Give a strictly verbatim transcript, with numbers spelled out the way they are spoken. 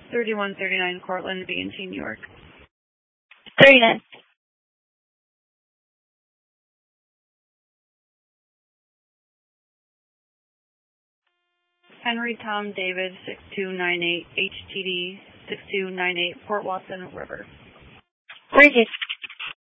thirty-one thirty-nine Cortland, B and T, New York. thirty-nine. Henry Tom David, six two nine eight, H T D, six two nine eight, Port Watson River. Very good.